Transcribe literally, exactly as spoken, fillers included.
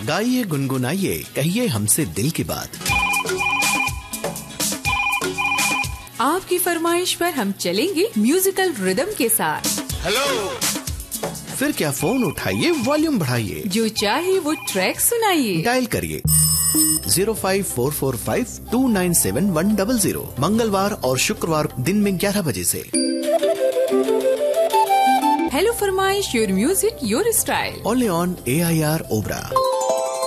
गाइए गुनगुनाइए कहिए हमसे दिल की बात। आपकी फरमाइश पर हम चलेंगे म्यूजिकल रिदम के साथ। हेलो, फिर क्या फोन उठाइए, वॉल्यूम बढ़ाइए, जो चाहे वो ट्रैक सुनाइए। डायल करिए zero five four four five to nine seven one double zero, मंगलवार और शुक्रवार दिन में ग्यारह बजे से। हेलो फरमाइश, your music your style, only on A I R Obra.